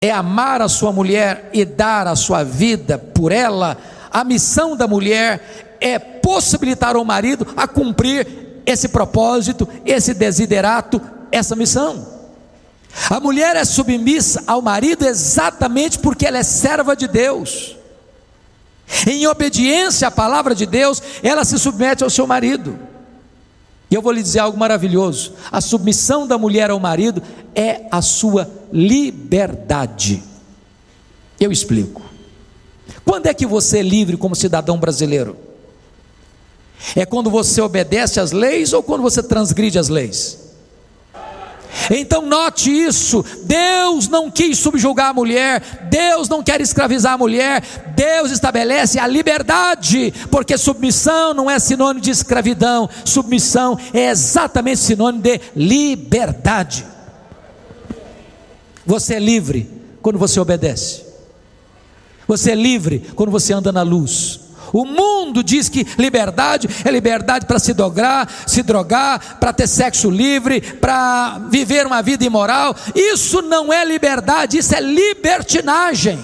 é amar a sua mulher e dar a sua vida por ela, a missão da mulher é possibilitar ao marido a cumprir esse propósito, esse desiderato, essa missão. A mulher é submissa ao marido exatamente porque ela é serva de Deus. Em obediência à palavra de Deus, ela se submete ao seu marido. E eu vou lhe dizer algo maravilhoso: a submissão da mulher ao marido é a sua liberdade. Eu explico. Quando é que você é livre como cidadão brasileiro? É quando você obedece às leis ou quando você transgride as leis? Então note isso: Deus não quis subjugar a mulher, Deus não quer escravizar a mulher, Deus estabelece a liberdade, porque submissão não é sinônimo de escravidão, submissão é exatamente sinônimo de liberdade. Você é livre quando você obedece, você é livre quando você anda na luz. O mundo diz que liberdade é liberdade para se drogar, para ter sexo livre, para viver uma vida imoral. Isso não é liberdade, isso é libertinagem.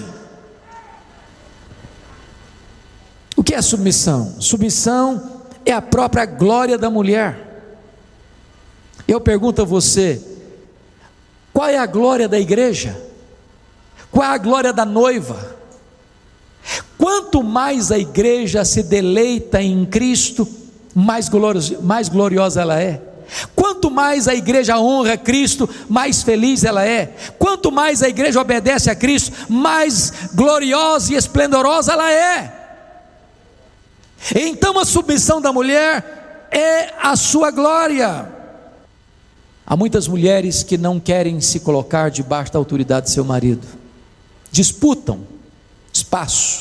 O que é submissão? Submissão é a própria glória da mulher. Eu pergunto a você: qual é a glória da igreja? Qual é a glória da noiva? Quanto mais a igreja se deleita em Cristo, mais gloriosa ela é. Quanto mais a igreja honra Cristo, mais feliz ela é. Quanto mais a igreja obedece a Cristo, mais gloriosa e esplendorosa ela é. Então a submissão da mulher é a sua glória. Há muitas mulheres que não querem se colocar debaixo da autoridade de seu marido, disputam espaço,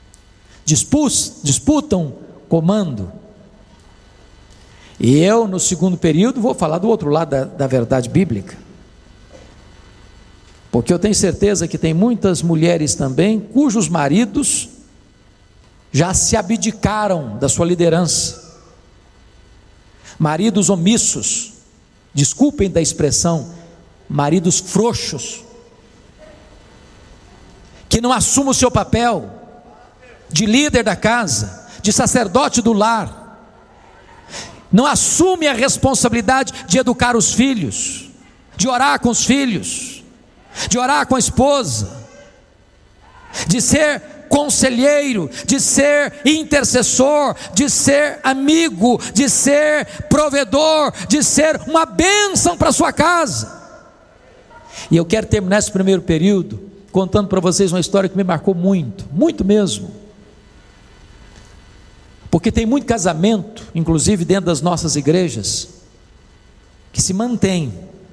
disputam comando. E eu, no segundo período, vou falar do outro lado da verdade bíblica, porque eu tenho certeza que tem muitas mulheres também cujos maridos já se abdicaram da sua liderança, maridos omissos, desculpem da expressão, maridos frouxos, que não assumem o seu papel de líder da casa, de sacerdote do lar, não assume a responsabilidade de educar os filhos, de orar com os filhos, de orar com a esposa, de ser conselheiro, de ser intercessor, de ser amigo, de ser provedor, de ser uma bênção para a sua casa. E eu quero terminar esse primeiro período contando para vocês uma história que me marcou muito, muito mesmo. Porque tem muito casamento, inclusive dentro das nossas igrejas, que se mantém,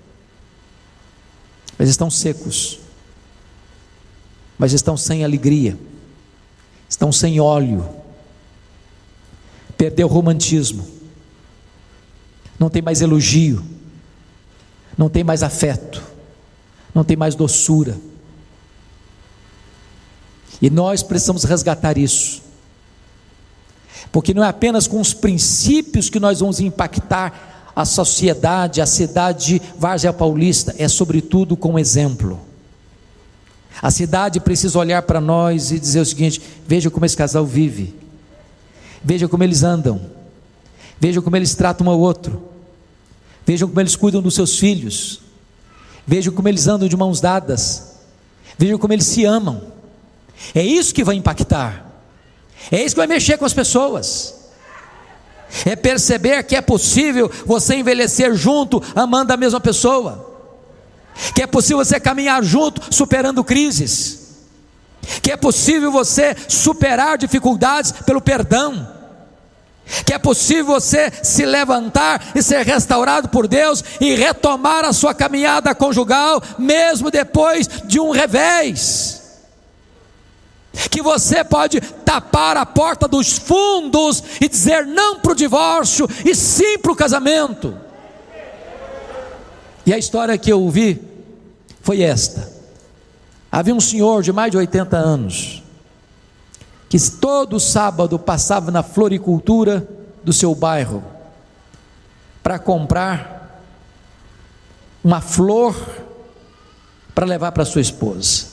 mas estão secos, mas estão sem alegria, estão sem óleo, perdeu o romantismo, não tem mais elogio, não tem mais afeto, não tem mais doçura. E nós precisamos resgatar isso, porque não é apenas com os princípios que nós vamos impactar a sociedade, a cidade de Várzea Paulista, é sobretudo com exemplo. A cidade precisa olhar para nós e dizer o seguinte: veja como esse casal vive, veja como eles andam, veja como eles tratam um ao outro, vejam como eles cuidam dos seus filhos, vejam como eles andam de mãos dadas, vejam como eles se amam. É isso que vai impactar, é isso que vai mexer com as pessoas, é perceber que é possível você envelhecer junto, amando a mesma pessoa, que é possível você caminhar junto, superando crises, que é possível você superar dificuldades pelo perdão, que é possível você se levantar e ser restaurado por Deus e retomar a sua caminhada conjugal, mesmo depois de um revés, que você pode tapar a porta dos fundos e dizer não para o divórcio e sim para o casamento. E a história que eu ouvi foi esta: havia um senhor de mais de 80 anos, que todo sábado passava na floricultura do seu bairro, para comprar uma flor para levar para sua esposa.